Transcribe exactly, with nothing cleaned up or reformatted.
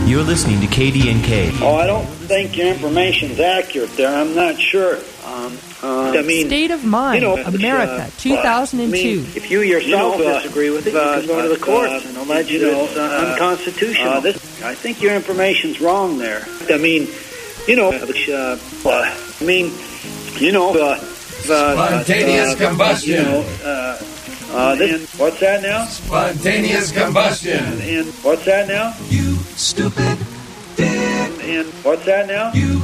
You're listening to K D N K. Oh, I don't think your information's accurate there. I'm not sure. Um, uh, I mean, State of Mind, you know, America, uh, two thousand two. I mean, if you yourself you know, uh, disagree with it, uh, you can go to the courts uh, and allege you that know, it's uh, uh, unconstitutional. uh, this, I think your information's wrong there. I mean, you know, uh, uh, I mean, you know, uh, Spontaneous uh, combustion. You know, uh, uh, this, what's that now? Spontaneous combustion. And what's that now? You stupid dick. And what's that now? You